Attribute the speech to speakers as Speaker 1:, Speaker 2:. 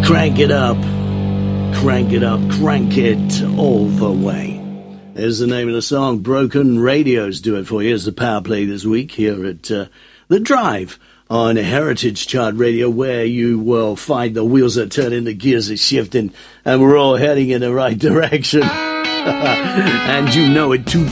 Speaker 1: Crank it up, crank it up, crank it all the way. There's the name of the song. Broken Radios do it for you. Here's the power play this week here at The Drive on Heritage Chart Radio, where you will find the wheels are turning, the gears are shifting, and we're all heading in the right direction. And you know it too